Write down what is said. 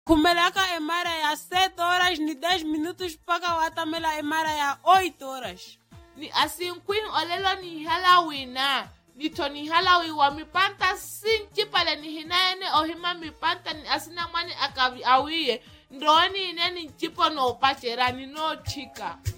Kumelaka emara ya 7 horas ni 10 minutos paka watamela emara ya 8 horas. Ni asinquin olelo ni halawina. Ni toni halawi wa mipanta sinchi pale ni hinaene ohima mipanta ni asina mani akawi awiye. Ndroani ineni chipo no pachera ni no chika.